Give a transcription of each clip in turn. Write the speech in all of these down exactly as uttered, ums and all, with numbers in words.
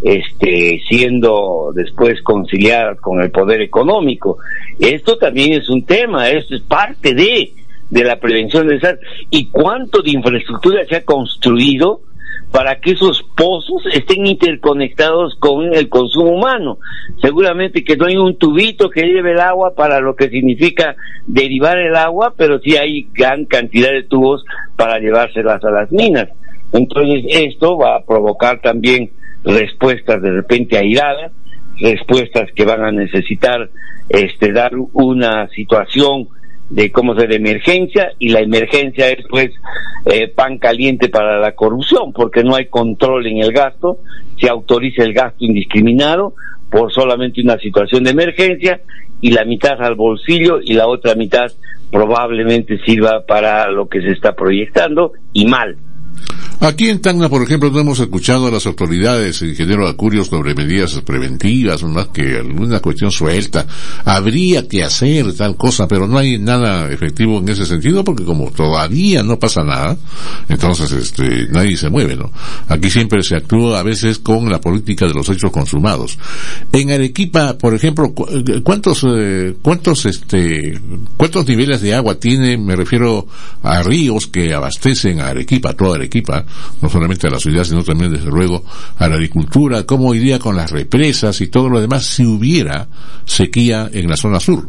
este siendo después conciliadas con el poder económico. Esto también es un tema, esto es parte de de la prevención de desastres. ¿Y cuánto de infraestructura se ha construido para que esos pozos estén interconectados con el consumo humano? Seguramente que no hay un tubito que lleve el agua para lo que significa derivar el agua, pero sí hay gran cantidad de tubos para llevárselas a las minas. Entonces esto va a provocar también respuestas de repente airadas, respuestas que van a necesitar este dar una situación de cómo se de emergencia, y la emergencia es pues eh, pan caliente para la corrupción, porque no hay control en el gasto, se autoriza el gasto indiscriminado por solamente una situación de emergencia, y la mitad al bolsillo y la otra mitad probablemente sirva para lo que se está proyectando, y mal. Aquí en Tacna, por ejemplo, no hemos escuchado a las autoridades, ingeniero Acurio, sobre medidas preventivas, más que alguna cuestión suelta. Habría que hacer tal cosa, pero no hay nada efectivo en ese sentido, porque como todavía no pasa nada, entonces este nadie se mueve, ¿no? Aquí siempre se actúa a veces con la política de los hechos consumados. En Arequipa, por ejemplo, ¿cuántos eh, cuántos este cuántos niveles de agua tiene? Me refiero a ríos que abastecen a Arequipa, a toda Arequipa, no solamente a la ciudad, sino también, desde luego, a la agricultura. ¿Cómo iría con las represas y todo lo demás si hubiera sequía en la zona sur?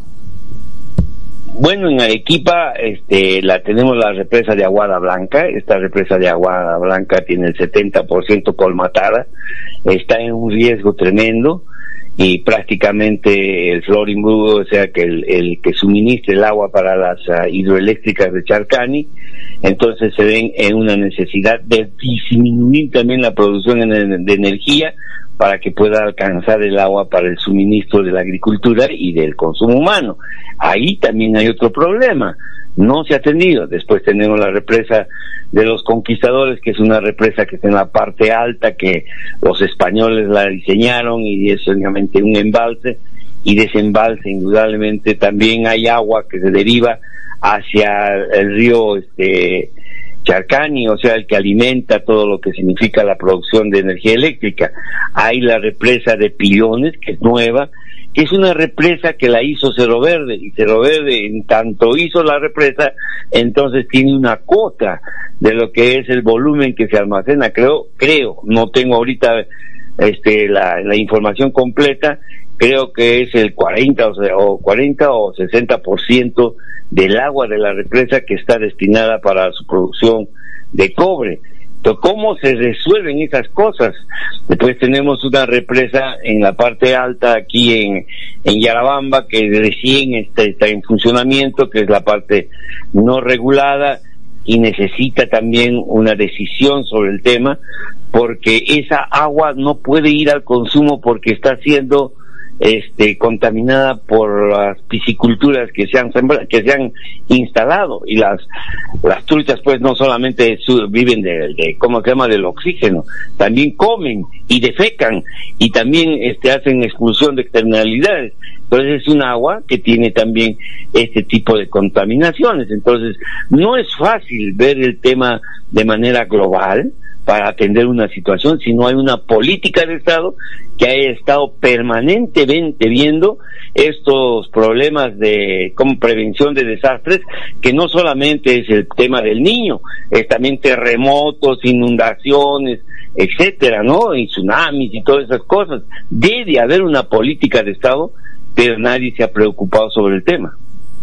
Bueno, en Arequipa este, la tenemos la represa de Aguada Blanca. Esta represa de Aguada Blanca tiene el setenta por ciento colmatada, está en un riesgo tremendo, y prácticamente el florimbudo, o sea que el, el que suministre el agua para las uh, hidroeléctricas de Charcani, entonces se ven en una necesidad de disminuir también la producción de energía para que pueda alcanzar el agua para el suministro de la agricultura y del consumo humano. Ahí también hay otro problema, no se ha atendido. Después tenemos la represa de los Conquistadores, que es una represa que está en la parte alta, que los españoles la diseñaron, y es únicamente un embalse, y de ese embalse indudablemente también hay agua que se deriva hacia el río este Charcani, o sea, el que alimenta todo lo que significa la producción de energía eléctrica. Hay la represa de Pillones, que es nueva, que es una represa que la hizo Cerro Verde, y Cerro Verde, en tanto hizo la represa, entonces tiene una cuota de lo que es el volumen que se almacena. Creo, creo, no tengo ahorita este la, la información completa, creo que es el cuarenta o, sea, o cuarenta o sesenta por ciento del agua de la represa que está destinada para su producción de cobre. Entonces, ¿cómo se resuelven esas cosas? Después tenemos una represa en la parte alta aquí en, en Yarabamba, que recién está, está en funcionamiento, que es la parte no regulada, y necesita también una decisión sobre el tema, porque esa agua no puede ir al consumo porque está siendo este contaminada por las pisciculturas que se han sembra, que se han instalado, y las las truchas pues no solamente su, viven de, de cómo se llama del oxígeno, también comen y defecan, y también este hacen expulsión de externalidades. Entonces es un agua que tiene también este tipo de contaminaciones. Entonces no es fácil ver el tema de manera global para atender una situación si no hay una política de Estado que haya estado permanentemente viendo estos problemas de como prevención de desastres, que no solamente es el tema del Niño, es también terremotos, inundaciones, etcétera, ¿no? Y tsunamis y todas esas cosas. Debe haber una política de Estado, pero nadie se ha preocupado sobre el tema.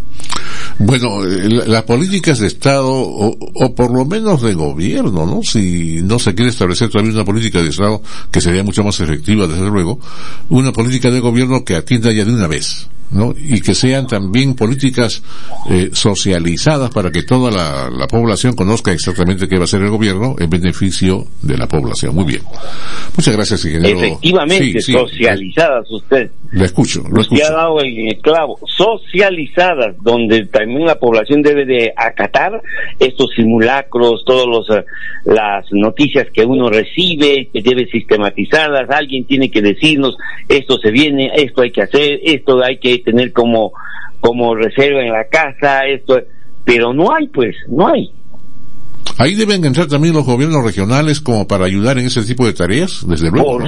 Bueno, las políticas de Estado, o, o por lo menos de gobierno, ¿no? Si no se quiere establecer todavía una política de Estado, que sería mucho más efectiva, desde luego, una política de gobierno que atienda ya de una vez, ¿no? Y que sean también políticas eh, socializadas para que toda la, la población conozca exactamente qué va a hacer el gobierno en beneficio de la población. Muy bien. Muchas gracias, ingeniero. Efectivamente, sí, sí, socializadas, usted. Lo escucho, lo escucho. Usted ha dado el clavo. Socializadas, donde también la población debe de acatar estos simulacros, todos los las noticias que uno recibe, que debe sistematizarlas. Alguien tiene que decirnos, esto se viene, esto hay que hacer, esto hay que tener como como reserva en la casa, esto, pero no hay, pues, no hay. Ahí deben entrar también los gobiernos regionales como para ayudar en ese tipo de tareas, desde luego. Por ¿no?